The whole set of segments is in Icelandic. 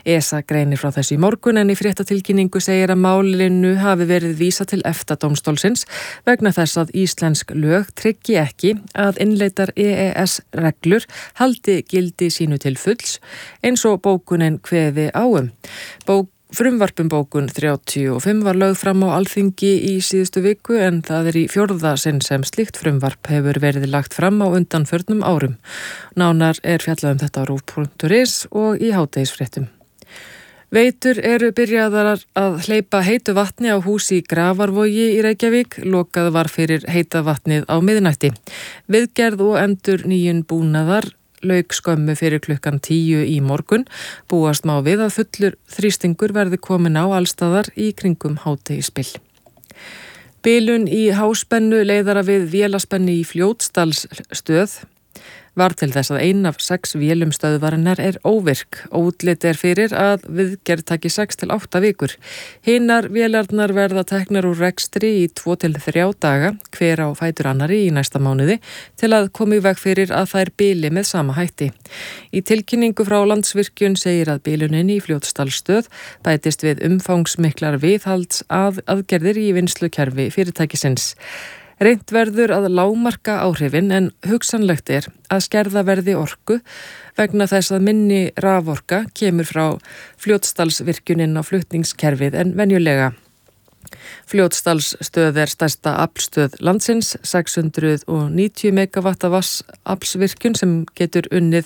ESA greinir frá þessu í morgun en í fréttatilkynningu segir að málinu hafi verið vísað til EFTA-dómstólsins vegna þess að íslensk lög tryggi ekki að innleiddar EES-reglur haldi gildi sínu til fulls eins og bókunin kveði á Frumvarp bókun 35 var lögð fram á Alþingi í síðustu viku en það í 4. sinn sem slíkt frumvarp hefur verið lagt fram á undanförnum árum. Nánar fjallað þetta á rúv.is og í hádegisfréttum. Veitur eru byrjaðar að hleypa heitu vatni á hús í Grafarvogi í Reykjavík, lokað var fyrir heita vatnið á miðnætti. Viðgerð og endurnýjun búnaðar lauk skömmu fyrir klukkan 10 í morgun. Búast má við að fullur þrýstingur verði komin á allstaðar í kringum hádegisbil. Bilun í háspennu leiðara við vélaspennu í Fljótsdalsstöð var til þess að 1 af 6 vélum stöðvarinnar óvirk. Útlit fyrir að viðgerð taki 6 til 8 vikur. Hinar vélarnar verða teknar úr rekstri í 2 til 3 daga, hver á fætur annari í næsta mánuði, til að koma í veg fyrir að þær bili með sama hætti. Í tilkynningu frá Landsvirkjun segir að bilunin í Fljótsdalsstöð bætist við umfangsmiklar viðhaldsaðgerðir í vinnslukerfi fyrirtækisins. Reynt verður að lágmarka áhrifin en hugsanlegt að skerða verði orku vegna þess að minni raforka kemur frá Fljótsdalsvirkjunin á flutningskerfið en venjulega. Fljótsdalsstöð stærsta aflstöð landsins, 690 megavatta vatnsaflsvirkjun sem getur unnið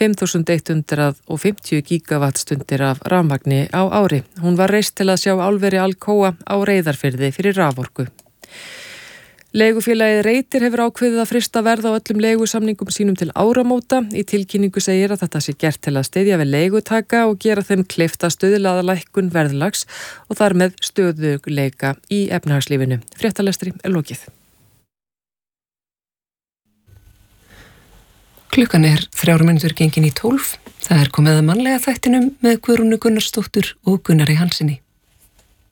5150 gigawattstundir af rafmagni á ári. Hún var reist til að sjá álveri Alcoa á Reyðarfirði fyrir raforku. Leigufélagið Reytir hefur ákveðið að frysta verð á öllum leigusamningum sínum til áramóta. Í tilkynningu segir að þetta sé gert til að styðja við leigutaka og gera þeim kleift að stuðla að lækkun verðlags og þar með stöðugleika í efnahagslífinu. Fréttalestri lokið. Klukkan 3 mínútur gengin í 12. Það komið að mannlega þættinum með Guðrúnu Gunnarsdóttur og Gunnari Hansinni.